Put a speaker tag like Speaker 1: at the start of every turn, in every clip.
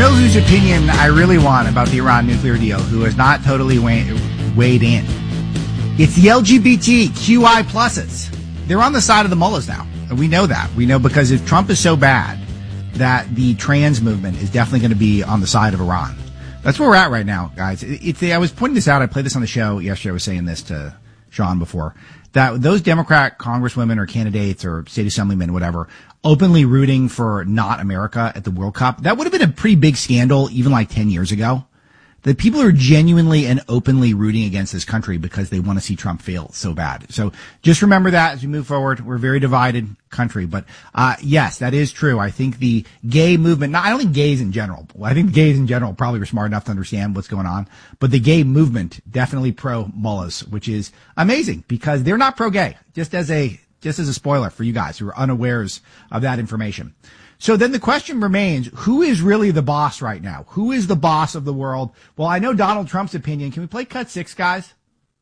Speaker 1: know whose opinion I really want about the Iran nuclear deal, who has not totally weighed in? It's the LGBTQI pluses. They're on the side of the mullahs now. And we know that. We know because if Trump is so bad that the trans movement is definitely going to be on the side of Iran. That's where we're at right now, guys. I was pointing this out. I played this on the show yesterday. I was saying this to Sean before, that those Democrat congresswomen or candidates or state assemblymen, whatever, openly rooting for not America at the World Cup, that would have been a pretty big scandal even like 10 years ago. That people are genuinely and openly rooting against this country because they want to see Trump fail so bad. So just remember that as we move forward. We're a very divided country. But yes, that is true. I think the gay movement, I don't think gays in general. I think gays in general probably were smart enough to understand what's going on. But the gay movement, definitely pro-mullahs, which is amazing because they're not pro-gay. Just as a spoiler for you guys who are unawares of that information. So then the question remains, who is really the boss right now? Who is the boss of the world? Well, I know Donald Trump's opinion. Can we play cut 6, guys?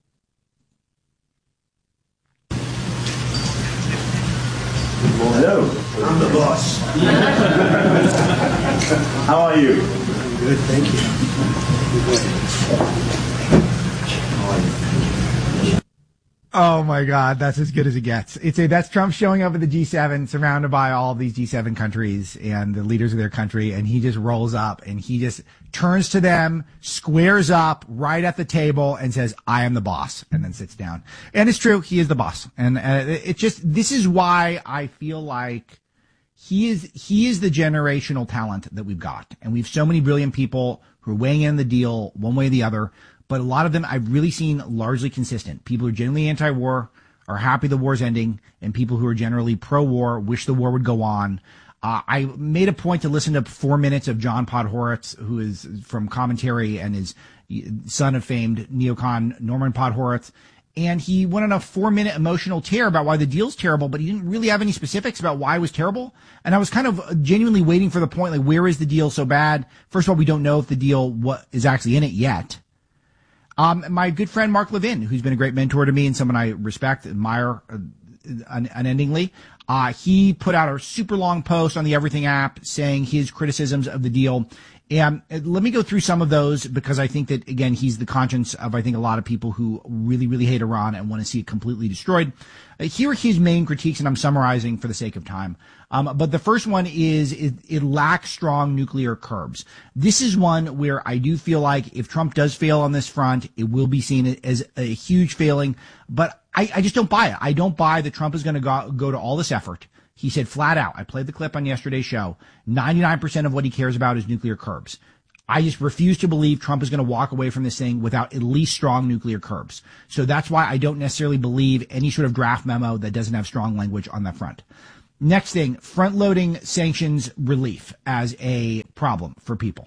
Speaker 2: Hello, I'm the boss. How are you? Good, thank you.
Speaker 1: Oh my God, that's as good as it gets. That's Trump showing up at the G7, surrounded by all of these G7 countries and the leaders of their country, and he just rolls up and he just turns to them, squares up right at the table, and says, "I am the boss," and then sits down. And it's true, he is the boss. And this is why I feel like he is the generational talent that we've got, and we've so many brilliant people who are weighing in the deal one way or the other. But a lot of them I've really seen largely consistent. People who are generally anti-war are happy the war's ending, and people who are generally pro-war wish the war would go on. I made a point to listen to 4 minutes of John Podhoretz, who is from Commentary and is son of famed neocon Norman Podhoretz. And he went on a 4-minute emotional tear about why the deal's terrible, but he didn't really have any specifics about why it was terrible. And I was kind of genuinely waiting for the point, like, where is the deal so bad? First of all, we don't know if the deal is actually in it yet. My good friend Mark Levin, who's been a great mentor to me and someone I respect, admire unendingly, he put out a super long post on the Everything app saying his criticisms of the deal. And let me go through some of those because I think that, again, he's the conscience of, I think, a lot of people who really, really hate Iran and want to see it completely destroyed. Here are his main critiques, and I'm summarizing for the sake of time. But the first one is it lacks strong nuclear curbs. This is one where I do feel like if Trump does fail on this front, it will be seen as a huge failing. But I just don't buy it. I don't buy that Trump is going to go to all this effort. He said flat out, I played the clip on yesterday's show, 99% of what he cares about is nuclear curbs. I just refuse to believe Trump is going to walk away from this thing without at least strong nuclear curbs. So that's why I don't necessarily believe any sort of draft memo that doesn't have strong language on that front. Next thing, front-loading sanctions relief as a problem for people.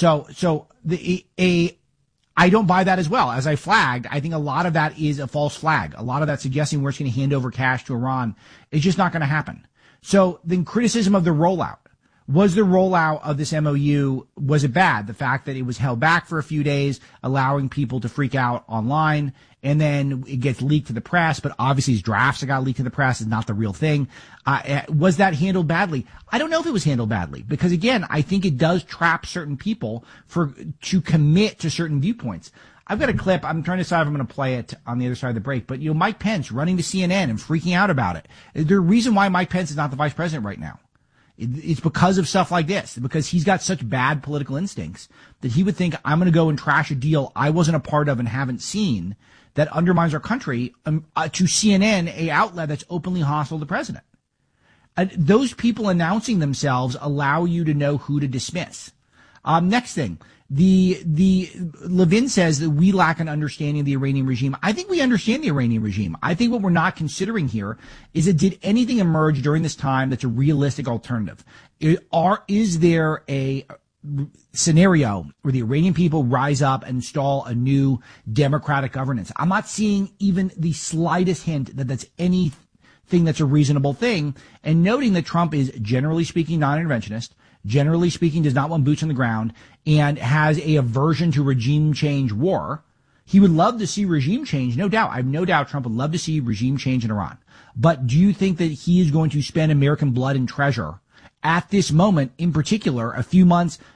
Speaker 1: I don't buy that as well. As I flagged, I think a lot of that is a false flag. A lot of that suggesting we're just going to hand over cash to Iran is just not going to happen. So then criticism of the rollout. Was the rollout of this MOU, was it bad? The fact that it was held back for a few days, allowing people to freak out online, and then it gets leaked to the press, but obviously these drafts that got leaked to the press is not the real thing. Was that handled badly? I don't know if it was handled badly, because again, I think it does trap certain people to commit to certain viewpoints. I've got a clip. I'm trying to decide if I'm going to play it on the other side of the break. But, Mike Pence running to CNN and freaking out about it. The reason why Mike Pence is not the vice president right now. It's because of stuff like this, because he's got such bad political instincts that he would think, I'm going to go and trash a deal I wasn't a part of and haven't seen that undermines our country to CNN, a outlet that's openly hostile to the president. Those people announcing themselves allow you to know who to dismiss. Next thing. The Levin says that we lack an understanding of the Iranian regime. I think we understand the Iranian regime. I think what we're not considering here is that did anything emerge during this time that's a realistic alternative? Is there a scenario where the Iranian people rise up and install a new democratic governance? I'm not seeing even the slightest hint that that's anything that's a reasonable thing. And noting that Trump is, generally speaking, non-interventionist, generally speaking, does not want boots on the ground, and has a aversion to regime change war. He would love to see regime change, no doubt. I have no doubt Trump would love to see regime change in Iran. But do you think that he is going to spend American blood and treasure at this moment, in particular, a few months,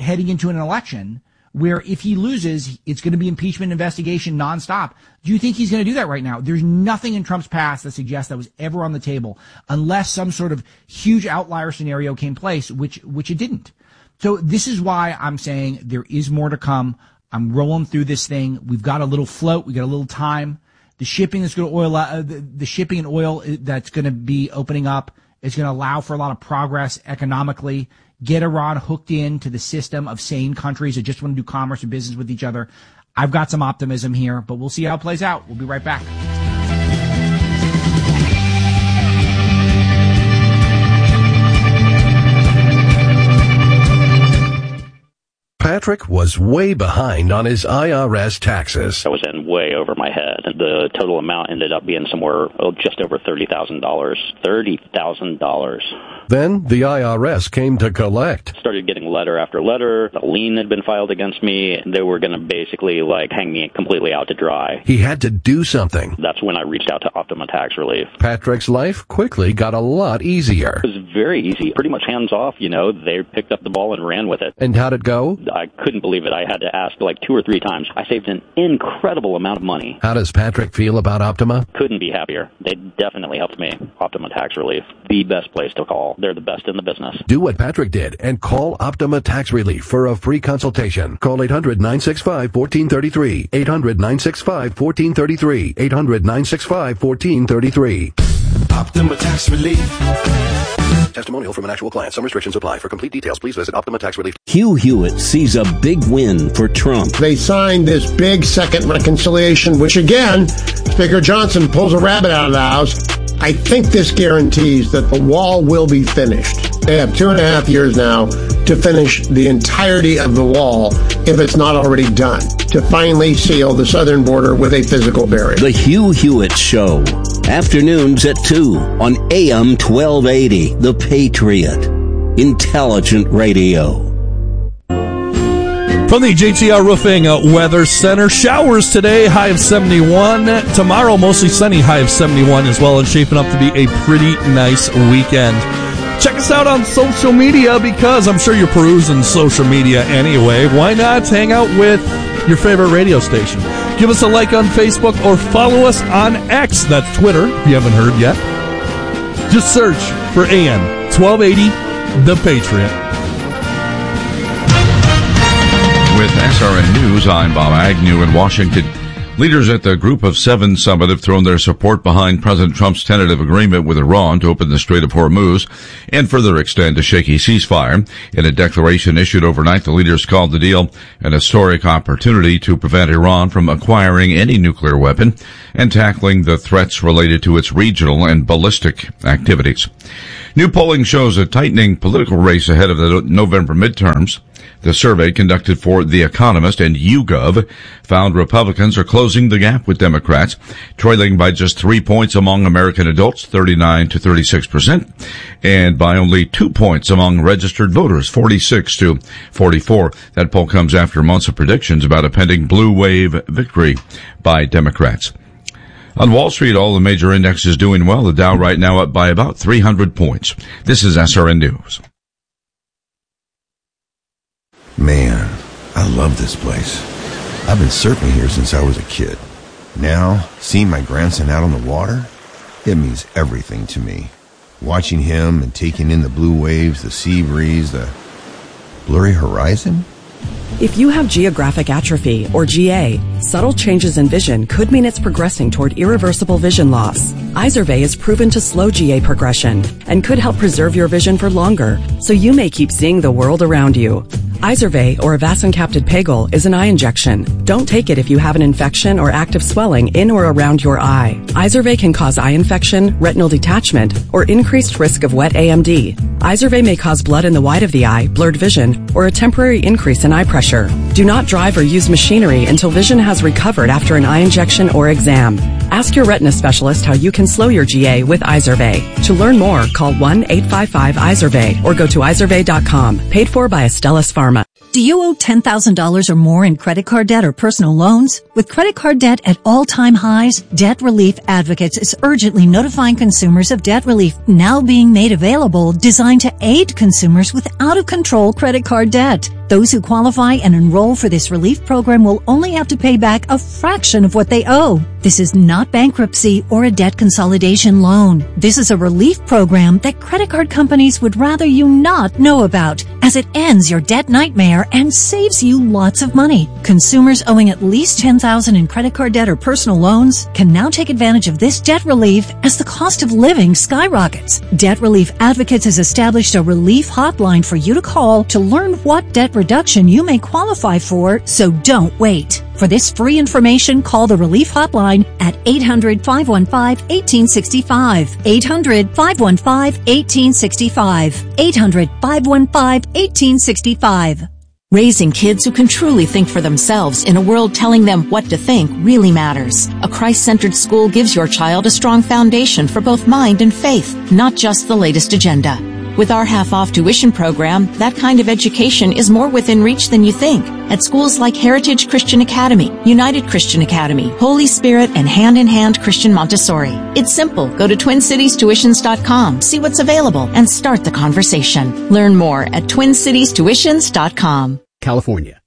Speaker 1: heading into an election where if he loses, it's going to be impeachment investigation nonstop. Do you think he's going to do that right now? There's nothing in Trump's past that suggests that was ever on the table, unless some sort of huge outlier scenario came place, which it didn't. So this is why I'm saying there is more to come. I'm rolling through this thing. We've got a little float. We got a little time. The shipping that's going to oil, the shipping and oil that's going to be opening up is going to allow for a lot of progress economically. Get Iran hooked into the system of sane countries that just want to do commerce and business with each other. I've got some optimism here, but we'll see how it plays out. We'll be right back.
Speaker 3: Patrick was way behind on his IRS taxes.
Speaker 4: I was in way over my head. The total amount ended up being somewhere just over $30,000. $30,000.
Speaker 3: Then the IRS came to collect.
Speaker 4: Started getting letter after letter. A lien had been filed against me. They were going to basically hang me completely out to dry.
Speaker 3: He had to do something.
Speaker 4: That's when I reached out to Optima Tax Relief.
Speaker 3: Patrick's life quickly got a lot easier.
Speaker 4: It was very easy. Pretty much hands off, They picked up the ball and ran with it.
Speaker 3: And how'd it go?
Speaker 4: I couldn't believe it. I had to ask 2 or 3 times. I saved an incredible amount of money.
Speaker 3: How does Patrick feel about Optima?
Speaker 4: Couldn't be happier. They definitely helped me. Optima Tax Relief. The best place to call. They're the best in the business.
Speaker 3: Do what Patrick did and call Optima Tax Relief for a free consultation. Call 800-965-1433. 800-965-1433. 800-965-1433.
Speaker 2: Optima Tax Relief.
Speaker 3: Testimonial from an actual client. Some restrictions apply. For complete details, please visit Optima Tax Relief.
Speaker 5: Hugh Hewitt sees a big win for Trump.
Speaker 6: They signed this big second reconciliation, which again, Speaker Johnson pulls a rabbit out of the house. I think this guarantees that the wall will be finished. They have 2.5 years now to finish the entirety of the wall, if it's not already done, to finally seal the southern border with a physical barrier.
Speaker 5: The Hugh Hewitt Show. Afternoons at 2 on AM 1280, The Patriot. Intelligent radio.
Speaker 7: From the JTR Roofing Weather Center, showers today, high of 71. Tomorrow, mostly sunny, high of 71 as well, and shaping up to be a pretty nice weekend. Check us out on social media, because I'm sure you're perusing social media anyway. Why not hang out with your favorite radio station? Give us a like on Facebook or follow us on X. That's Twitter, if you haven't heard yet. Just search for AM 1280, The Patriot.
Speaker 8: With SRN News, I'm Bob Agnew in Washington. Leaders at the Group of Seven summit have thrown their support behind President Trump's tentative agreement with Iran to open the Strait of Hormuz and further extend a shaky ceasefire. In a declaration issued overnight, the leaders called the deal an historic opportunity to prevent Iran from acquiring any nuclear weapon and tackling the threats related to its regional and ballistic activities. New polling shows a tightening political race ahead of the November midterms. The survey conducted for The Economist and YouGov found Republicans are closing the gap with Democrats, trailing by just 3 points among American adults, 39 to 36%, and by only 2 points among registered voters, 46 to 44. That poll comes after months of predictions about a pending blue wave victory by Democrats. On Wall Street, all the major indexes doing well. The Dow right now up by about 300 points. This is SRN News.
Speaker 9: Man, I love this place. I've been surfing here since I was a kid. Now, seeing my grandson out on the water, it means everything to me. Watching him and taking in the blue waves, the sea breeze, the blurry horizon.
Speaker 10: If you have geographic atrophy, or GA, subtle changes in vision could mean it's progressing toward irreversible vision loss. Izervay is proven to slow GA progression and could help preserve your vision for longer, so you may keep seeing the world around you. Izervay, or avacincaptad pegol, is an eye injection. Don't take it if you have an infection or active swelling in or around your eye. Izervay can cause eye infection, retinal detachment, or increased risk of wet AMD. Izervay may cause blood in the white of the eye, blurred vision, or a temporary increase in eye pressure. Do not drive or use machinery until vision has recovered after an eye injection or exam. Ask your retina specialist how you can slow your GA with Izervay. To learn more, call 1-855-IZERVAY or go to izervay.com. Paid for by Astellas Pharma.
Speaker 11: Do you owe $10,000 or more in credit card debt or personal loans? With credit card debt at all-time highs, Debt Relief Advocates is urgently notifying consumers of debt relief now being made available, designed to aid consumers with out-of-control credit card debt. Those who qualify and enroll for this relief program will only have to pay back a fraction of what they owe. This is not bankruptcy or a debt consolidation loan. This is a relief program that credit card companies would rather you not know about, as it ends your debt nightmare and saves you lots of money. Consumers owing at least $10,000 in credit card debt or personal loans can now take advantage of this debt relief as the cost of living skyrockets. Debt Relief Advocates has established a relief hotline for you to call to learn what debt reduction you may qualify for, so don't wait. For this free information, call the Relief Hotline at 800-515-1865. 800-515-1865. 800-515-1865.
Speaker 12: Raising kids who can truly think for themselves in a world telling them what to think really matters. A Christ-centered school gives your child a strong foundation for both mind and faith, not just the latest agenda. With our half-off tuition program, that kind of education is more within reach than you think. At schools like Heritage Christian Academy, United Christian Academy, Holy Spirit, and Hand in Hand Christian Montessori. It's simple. Go to TwinCitiesTuitions.com, see what's available, and start the conversation. Learn more at TwinCitiesTuitions.com.
Speaker 13: California.